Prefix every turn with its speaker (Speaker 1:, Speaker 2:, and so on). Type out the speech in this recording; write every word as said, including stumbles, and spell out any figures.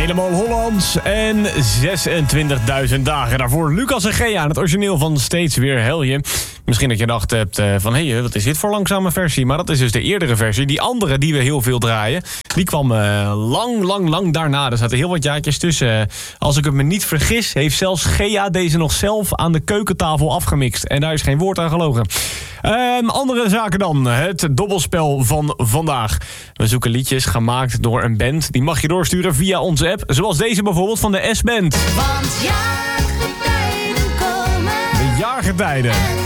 Speaker 1: Helemaal Hollands en zesentwintigduizend dagen. Daarvoor Lucas en Gea aan het origineel van Steeds Weer Helje. Misschien dat je gedacht hebt uh, van, hé, hey, wat is dit voor langzame versie? Maar dat is dus de eerdere versie. Die andere die we heel veel draaien, die kwam uh, lang, lang, lang daarna. Er zaten heel wat jaartjes tussen. Als ik het me niet vergis, heeft zelfs Gea deze nog zelf aan de keukentafel afgemixt. En daar is geen woord aan gelogen. Um, andere zaken dan. Het dobbelspel van vandaag. We zoeken liedjes gemaakt door een band. Die mag je doorsturen via onze app. Zoals deze bijvoorbeeld van de S-band.
Speaker 2: Want jaargetijden komen.
Speaker 1: De jaargetijden.